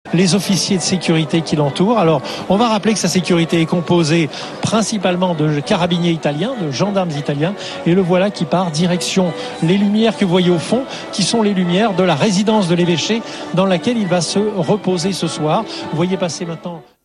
les officiers de sécurité qui l'entourent. Alors, on va rappeler que sa sécurité est composée principalement de carabiniers italiens, de gendarmes italiens, et le voilà qui part direction les lumières que vous voyez au fond, qui sont les lumières de la résidence de l'évêché dans laquelle il va se reposer ce soir. Vous voyez passer maintenant